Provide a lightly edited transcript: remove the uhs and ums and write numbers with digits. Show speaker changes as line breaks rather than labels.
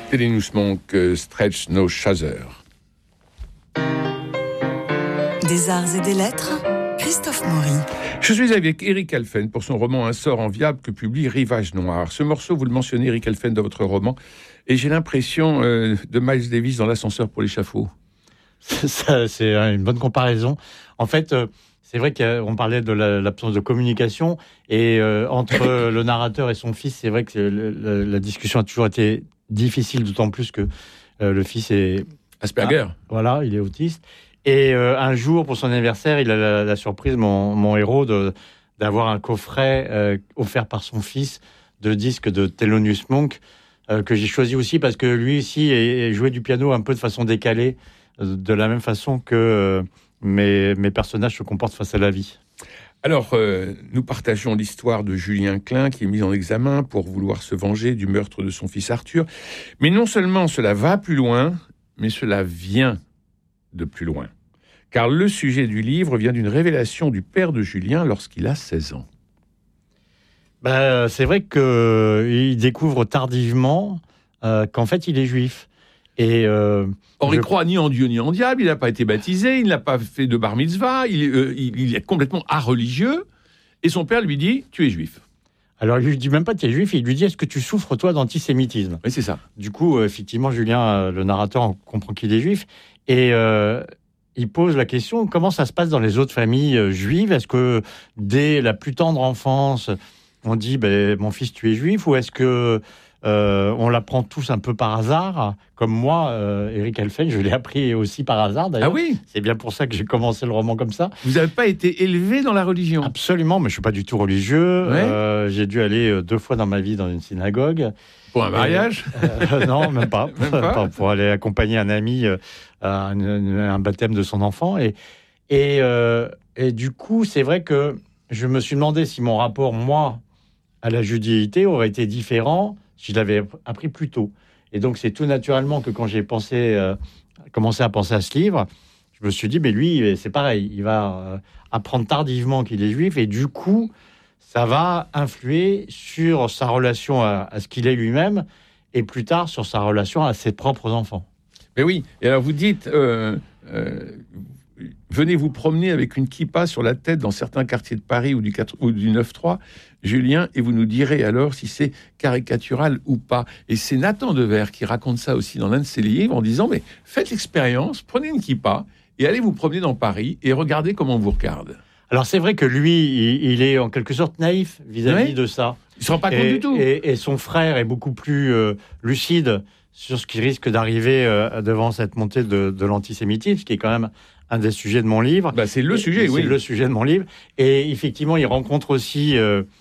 Thelonious Monk, Stretch No Chaser.
Des arts et des lettres, Christophe Maury.
Je suis avec Eric Halphen pour son roman Un sort enviable que publie Rivage Noir. Ce morceau, vous le mentionnez, Eric Halphen, dans votre roman, et j'ai l'impression de Miles Davis dans l'ascenseur pour l'échafaud.
Ça, c'est une bonne comparaison. En fait, c'est vrai qu'on parlait de l'absence de communication, et entre le narrateur et son fils, c'est vrai que la discussion a toujours été difficile, d'autant plus que le fils est...
Asperger.
Voilà, il est autiste. Et un jour, pour son anniversaire, il a la surprise, mon héros, d'avoir un coffret offert par son fils de disques de Thelonious Monk, que j'ai choisi aussi parce que lui aussi jouait du piano un peu de façon décalée, de la même façon que mes personnages se comportent face à la vie.
Alors, nous partageons l'histoire de Julien Klein, qui est mis en examen pour vouloir se venger du meurtre de son fils Arthur. Mais non seulement cela va plus loin, mais cela vient de plus loin. Car le sujet du livre vient d'une révélation du père de Julien lorsqu'il a 16 ans.
C'est vrai qu'il découvre tardivement qu'en fait, il est juif. Et
or, il croit ni en Dieu ni en diable, il n'a pas été baptisé, il n'a pas fait de bar mitzvah, il est complètement areligieux, et son père lui dit « tu es juif ».
Alors, il lui dit même pas tu es juif, il lui dit « est-ce que tu souffres, toi, d'antisémitisme ?»
Oui, c'est ça.
Du coup, effectivement, Julien, le narrateur, comprend qu'il est juif, et il pose la question, comment ça se passe dans les autres familles juives ? Est-ce que dès la plus tendre enfance, on dit mon fils, tu es juif ? Ou est-ce que on l'apprend tous un peu par hasard ? Comme moi, Eric Halphen, je l'ai appris aussi par hasard, d'ailleurs.
Ah oui ?
C'est bien pour ça que j'ai commencé le roman comme ça.
Vous n'avez pas été élevé dans la religion ?
Absolument, mais je ne suis pas du tout religieux.
Ouais.
J'ai dû aller 2 fois dans ma vie dans une synagogue.
Pour un mariage ?
Non, même pas.
Même pas.
Pour aller accompagner un ami à un baptême de son enfant. Et du coup, c'est vrai que je me suis demandé si mon rapport, moi, à la judéité aurait été différent si je l'avais appris plus tôt. Et donc, c'est tout naturellement que quand j'ai commencé à penser à ce livre, je me suis dit, mais lui, c'est pareil. Il va apprendre tardivement qu'il est juif. Et du coup, ça va influer sur sa relation à ce qu'il est lui-même et plus tard sur sa relation à ses propres enfants.
Mais oui, et alors vous dites, venez vous promener avec une kippa sur la tête dans certains quartiers de Paris ou du 9-3, Julien, et vous nous direz alors si c'est caricatural ou pas. Et c'est Nathan Devers qui raconte ça aussi dans l'un de ses livres en disant, mais faites l'expérience, prenez une kippa et allez vous promener dans Paris et regardez comment on vous regarde.
Alors c'est vrai que lui, il est en quelque sorte naïf vis-à-vis de ça.
Il ne se rend pas compte du tout.
Et son frère est beaucoup plus lucide sur ce qui risque d'arriver devant cette montée de l'antisémitisme, qui est quand même un des sujets de mon livre.
C'est le sujet, oui.
C'est le sujet de mon livre. Et effectivement, il rencontre aussi